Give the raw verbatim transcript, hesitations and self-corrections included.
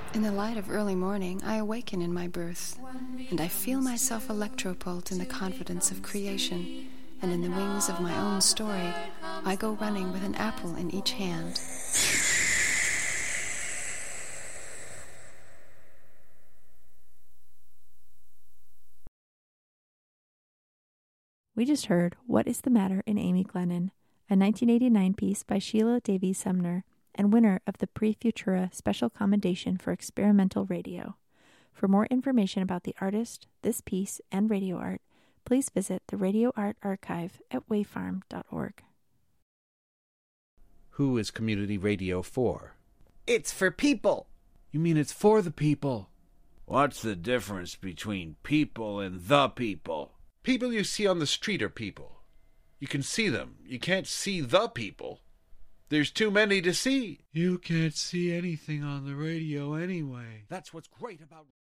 In the light of early morning, I awaken in my birth, and I feel myself electropult in the confidence of creation, and in the wings of my own story, I go running with an apple in each hand. We just heard What is the Matter in Amy Glennon, a nineteen eighty-nine piece by Sheila Davies Sumner, and winner of the Prix Futura Special Commendation for Experimental Radio. For more information about the artist, this piece, and radio art, please visit the Radio Art Archive at wavefarm dot org. Who is community radio for? It's for people. You mean it's for the people? What's the difference between people and the people? People you see on the street are people. You can see them. You can't see the people. There's too many to see. You can't see anything on the radio anyway. That's what's great about...